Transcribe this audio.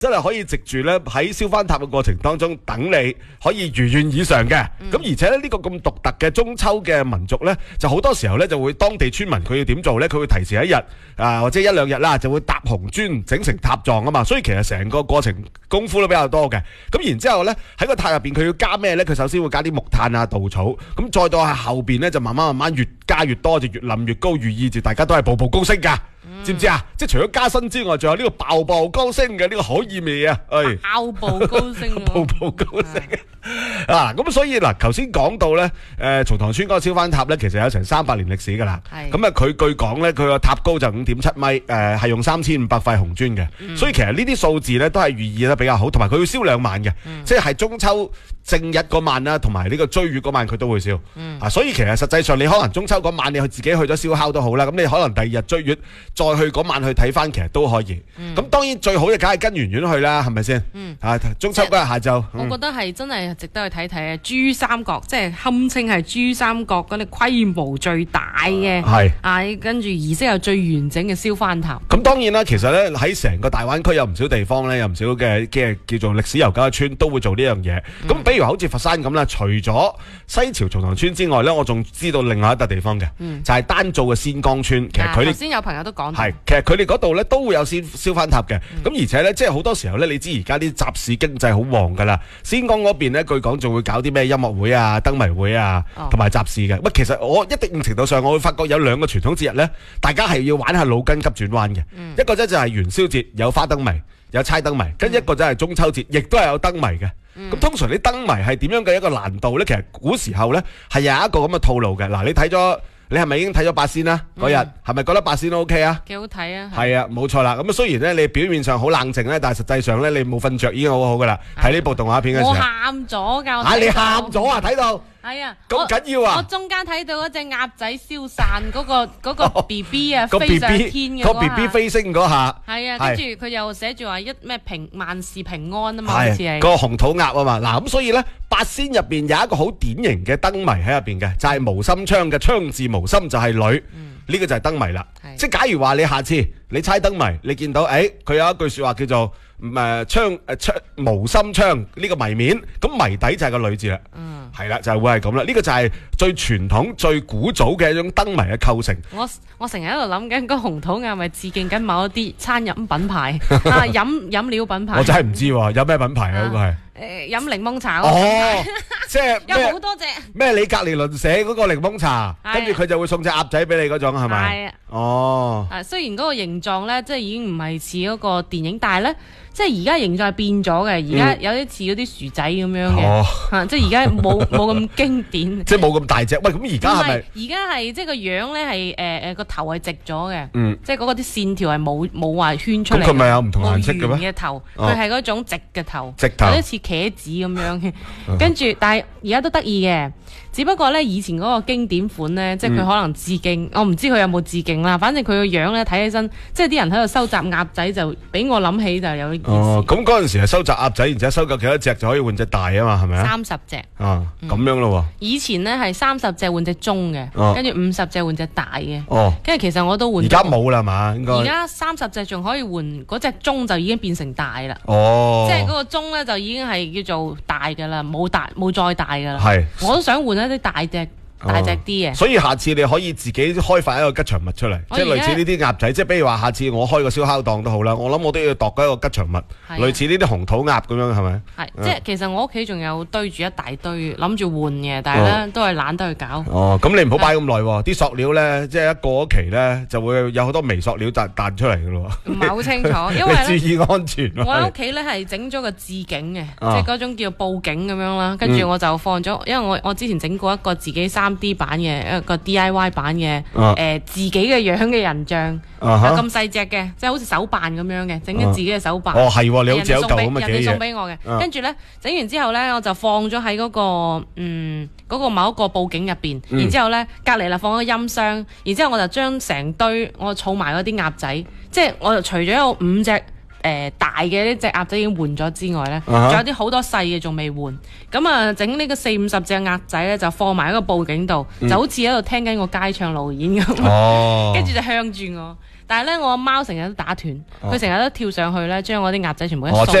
真係可以藉住咧喺燒番塔嘅過程當中等你可以如願以償嘅。咁而且咧呢個咁獨特嘅中秋嘅民族咧，就好多時候咧就會當地村民佢要點做咧？佢會提前一日或者一兩日啦，就會搭紅磚整成塔狀啊嘛。所以其實成個過程功夫都比較多嘅。咁然之後咧喺個塔入邊佢要加咩咧？佢首先會加啲木炭啊、稻草，咁再到喺後邊咧就慢慢越加越多，就越冧越高，寓意住大家都係步步高升㗎。知唔知啊？即係除咗加薪之外，仲有呢個步步高升嘅呢個可意味啊！ 步步高升， 步步高升啊！咁所以嗱，頭先講到咧，松塘村嗰個燒番塔咧，其實有成300年歷史㗎啦。咁啊，佢據講咧，佢個塔高就5.7米，係用3500塊紅磚嘅。所以其實呢啲數字咧都係寓意得比較好，同埋佢要燒2晚嘅，即係中秋正日嗰晚啦，同埋呢個追月嗰晚佢都會燒。所以其實實際上你可能中秋嗰晚你自己去咗燒烤都好啦，咁你可能第二日追月再去嗰晚去睇翻，其實都可以。咁當然最好就梗係跟圓圓去啦，係咪先？中秋嗰日下晝， 我覺得係真係值得去睇睇啊！珠三角即係堪稱係珠三角嗰啲規模最大嘅，跟住儀式又最完整嘅燒番塔。 咁當然啦，其實咧喺成個大灣區有唔少地方咧，有唔少嘅叫做歷史悠久嘅村都會做呢樣嘢。咁比如好似佛山咁啦，除咗西樵松塘村之外咧，我仲知道另外一笪地方嘅，就係丹灶嘅仙江村。其實佢哋頭先有朋友都講， 其實佢哋嗰度咧都會有燒番塔嘅。咁而且咧，即係好多時候咧，你知而家啲集市經濟好旺噶啦。仙江嗰邊咧，據講仲會搞啲咩音樂會啊、燈謎會啊，同埋集市嘅。其實我一定程度上，我會發覺有2個傳統節日咧，大家係要玩下腦筋急轉彎嘅。一個咧就係元宵節，有花燈謎，有猜燈謎；跟一個就係中秋節，亦都係有燈謎嘅。咁通常啲燈謎係點樣嘅一個難度咧？其實古時候咧係有一個咁嘅套路嘅。嗱，你係咪已經睇咗八仙啦？嗰日係咪覺得八仙都 OK 啊？ 幾好睇啊！ 係啊，冇錯啦。咁雖然咧你表面上好冷靜咧，但係實際上咧你冇瞓着已經好好噶啦。睇呢部動畫片嘅時候， 我喊咗㗎。 你喊咗啊？睇到係啊， 咁緊要啊！ 我中間睇到嗰隻鴨仔燒散嗰個 B B 啊，飛上天嘅個 B B 飛升嗰下， 係啊，跟住佢又寫住話萬事平安啊嘛，好似係個紅土鴨啊嘛。嗱咁所以咧，八仙入邊有一個好典型嘅燈謎喺入邊嘅，就係無心窗嘅窗字無心就係女，呢個就係燈謎啦。即係假如話你下次你猜燈謎，你見到佢有一句說話叫做窗無心窗呢個謎面，咁謎底就係個女字啦。係啦，就係會係咁啦。呢個就係最傳統、最古早嘅一種燈謎嘅構成。 我成日喺度諗緊，個紅土鴨咪致敬緊某一啲餐飲品牌飲料品牌。 我真係唔知喎，有咩品牌啊？嗰個係飲檸檬茶嗰個品牌。 即係有好多隻咩？你隔離鄰舍嗰個檸檬茶，跟住佢就會送隻鴨仔俾你嗰種係咪？ 係啊。 哦。 雖然嗰個形狀咧，即係已經唔係似嗰個電影，但係咧，即係而家形狀係變咗嘅。而家有啲似嗰啲薯仔咁樣嘅，即係而家冇咁經典。 即係冇咁大隻。喂，咁而家係咪？ 而家係即係個樣咧係個頭係直咗嘅，即係嗰個啲線條係冇話圈出嚟。咁佢咪有唔同顏色嘅咩？ 圓嘅頭，佢係嗰種直嘅頭， 直頭有啲似茄子咁樣嘅。跟住，但係而家都得意嘅。只不過咧，以前嗰個經典款咧，即係佢可能致敬，我唔知佢有冇致敬啦。反正佢個樣咧睇起身，即係啲人喺度收集鴨仔，就俾我諗起就有呢件事。 咁嗰陣時係收集鴨仔，然之後收集幾多隻就可以換隻大啊嘛，係咪啊 ？30隻。 咁樣咯喎。 以前咧係30隻換隻中嘅，跟住50隻換隻大嘅。跟住其實我都換。 而家冇啦嘛，應該。 而家30隻仲可以換，嗰隻中就已經變成大啦。即係嗰個中咧就已經係叫做大㗎啦，冇再大㗎啦。 係。 我都想換一啲大隻啲嘅， 所以下次你可以自己開發一個吉祥物出嚟，即係類似呢啲鴨仔，即係比如話下次我開個燒烤檔都好啦，我諗我都要度一個吉祥物，類似呢啲紅土鴨咁樣係咪？ 係，即係其實我屋企仲有堆住一大堆，諗住換嘅，但係咧都係懶得去搞。 咁你唔好擺咁耐喎，啲塑料咧，即係一過期咧就會有好多微塑料彈出嚟㗎咯。 唔係好清楚，因為注意安全。 我喺屋企咧係整咗個置景嘅，即係嗰種叫報警咁樣啦，跟住我就放咗，因為我之前整過一個自己3D 版嘅一個 DIY 版嘅自己嘅樣嘅人像，咁細隻嘅，即係好似手辦咁樣嘅，整咗自己嘅手辦。 係喎，你好似有嚿咁嘅嘢。 人哋送俾我嘅，跟住咧整完之後咧，我就放咗喺嗰個某一個佈景入邊，然之後咧隔離啦放咗音箱，然之後我就將成堆我儲埋嗰啲鴨仔，即係我就除咗有5隻。大嘅呢隻鴨仔已經換咗之外咧，仲有啲好多細嘅仲未換，咁啊整呢個40-50隻鴨仔咧就放埋喺個佈景度，就好似喺度聽緊個街唱路演咁，跟住就向住我。 但係咧我阿貓成日都打斷，佢成日都跳上去咧，將我啲鴨仔全部一哦掃。